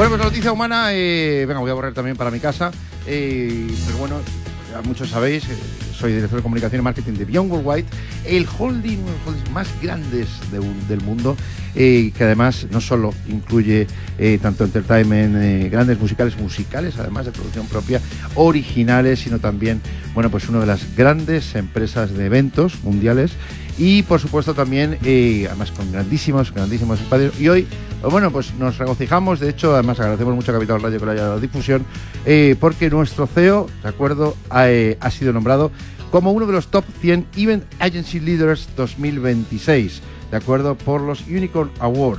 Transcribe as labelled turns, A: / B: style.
A: Bueno, pues la noticia humana, venga, voy a borrar también para mi casa, pero bueno, ya muchos sabéis, soy director de comunicación y marketing de Beyond Worldwide, el holding, uno de los holdings más grandes del mundo, que además no solo incluye tanto entertainment, grandes musicales, además de producción propia, originales, sino también, bueno, pues una de las grandes empresas de eventos mundiales. Y por supuesto también, además con grandísimos espacios. Y hoy, bueno, pues nos regocijamos. De hecho, además agradecemos mucho a Capital Radio que le haya dado difusión, porque nuestro CEO, de acuerdo, ha sido nombrado como uno de los top 100 Event Agency Leaders 2026, de acuerdo, por los Unicorn Awards.